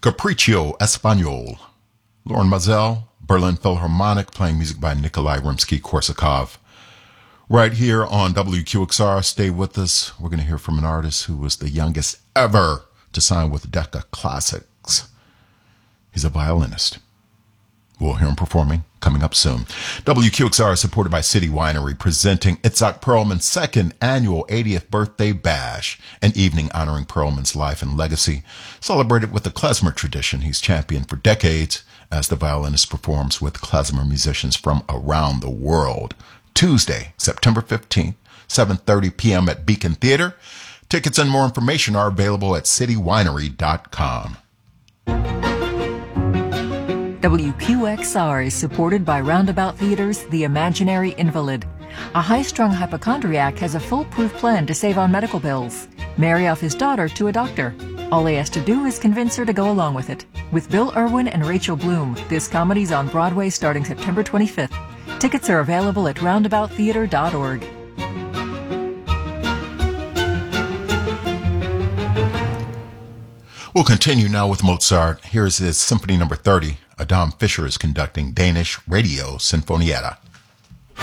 Capriccio Español. Lauren Mazel, Berlin Philharmonic, playing music by Nikolai Rimsky-Korsakov. Right here on WQXR, stay with us. We're going to hear from an artist who was the youngest ever to sign with Decca Classics. He's a violinist. We'll hear him performing coming up soon. WQXR is supported by City Winery, presenting Itzhak Perlman's second annual 80th birthday bash, an evening honoring Perlman's life and legacy, celebrated with the klezmer tradition he's championed for decades as the violinist performs with klezmer musicians from around the world. Tuesday, September 15th, 7:30 p.m. at Beacon Theater. Tickets and more information are available at citywinery.com. WQXR is supported by Roundabout Theater's The Imaginary Invalid. A high-strung hypochondriac has a foolproof plan to save on medical bills. Marry off his daughter to a doctor. All he has to do is convince her to go along with it. With Bill Irwin and Rachel Bloom, this comedy's on Broadway starting September 25th. Tickets are available at roundabouttheater.org. We'll continue now with Mozart. Here's his Symphony No. 30. Adam Fischer is conducting Danish Radio Sinfonietta.